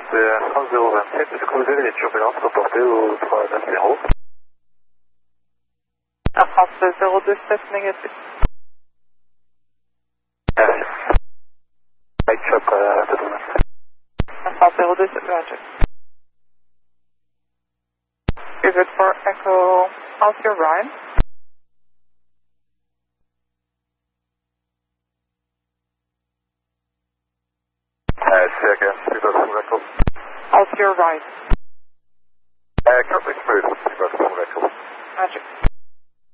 c'est 1027, est-ce que vous avez des turbulences reportées au 390? Air France 027 négatif. Merci. Mike Chop, totalement. Air France 027, roger. Is it for Echo Oscar Ryan? Second, 2 Echo. Oscar Ryan.